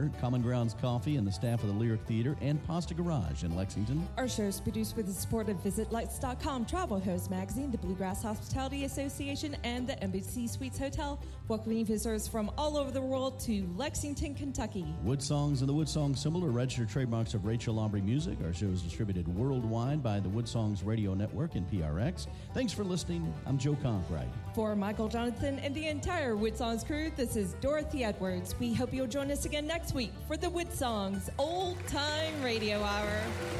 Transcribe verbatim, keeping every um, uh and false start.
Center, Common Grounds Coffee, and the staff of the Lyric Theater, and Pasta Garage in Lexington. Our show is produced with the support of Visit Lights dot com, Travel Host Magazine, the Bluegrass Hospitality Association, and the Embassy Suites Hotel, welcoming visitors from all over the world to Lexington, Kentucky. Wood Songs and the Wood Song Symbol are registered trademarks of Rachel Aubrey Music. Our show is distributed worldwide by the Wood Songs Radio Network and P R X. Thanks for listening. I'm Joe Conkright. For Michael Jonathan and the entire Wood Songs crew, this is Dorothy Edwards. We hope you'll join us again next week for the Wood Songs Old Time Radio Hour.